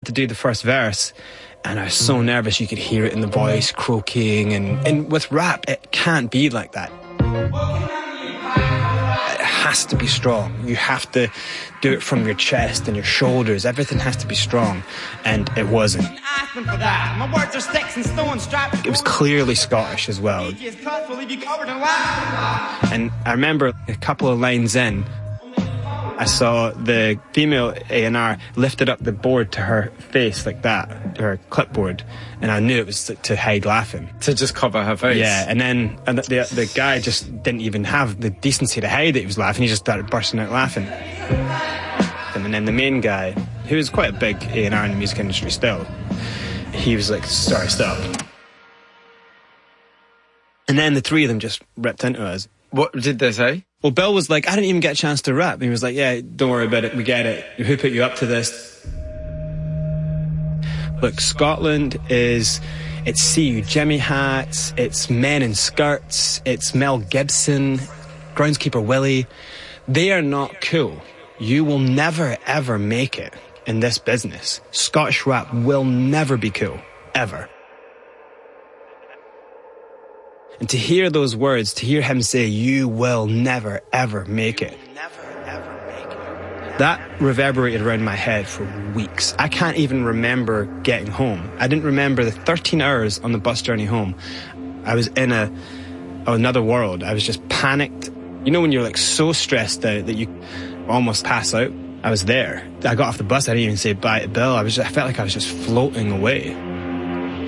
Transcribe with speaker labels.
Speaker 1: to do the first verse, and I was so nervous. You could hear it in the voice, croaking, and with rap, it can't be like that. It has to be strong. You have to do it from your chest and your shoulders. Everything has to be strong, and it wasn't. It was clearly Scottish as well. And I remember a couple of lines in, I saw the female A&R lifted up the board to her face like that, to her clipboard, and I knew it was to hide laughing.
Speaker 2: To just cover her face?
Speaker 1: Yeah, and then the guy just didn't even have the decency to hide that he was laughing. He just started bursting out laughing. And then the main guy, who was quite a big A&R in the music industry still, he was like, sorry, stop. And then the three of them just ripped into us.
Speaker 2: What did they say?
Speaker 1: Well, Bill was like, I didn't even get a chance to rap. He was like, yeah, don't worry about it, we get it. Who put you up to this? Look, Scotland it's See Jimmy hats, it's Men in Skirts, it's Mel Gibson, Groundskeeper Willie. They are not cool. You will never, ever make it in this business. Scottish rap will never be cool, ever. And to hear those words, to hear him say, you will never, ever make it, that reverberated around my head for weeks. I can't even remember getting home. I didn't remember the 13 hours on the bus journey home. I was in another world. I was just panicked. You know when you're like so stressed out that you almost pass out? I was there. I got off the bus, I didn't even say bye to Bill. I felt like I was just floating away.